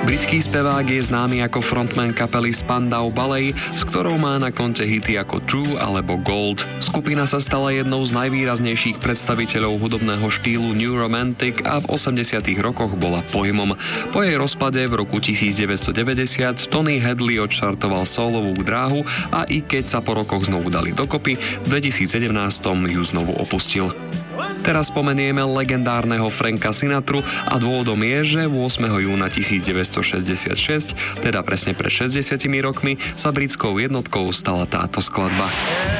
Britský spevák je známy ako frontman kapely Spandau Ballet, s ktorou má na konte hity ako True alebo Gold. Skupina sa stala jednou z najvýraznejších predstaviteľov hudobného štýlu New Romantic a v 80. rokoch bola pojmom. Po jej rozpade v roku 1990 Tony Hadley odštartoval solovú dráhu a i keď sa po rokoch znovu dali dokopy, v 2017 ju znovu opustil. Teraz spomenieme legendárneho Franka Sinatru a dôvodom je, že 8. júna 1966, teda presne pred 60 rokmi, sa britskou jednotkou stala táto skladba.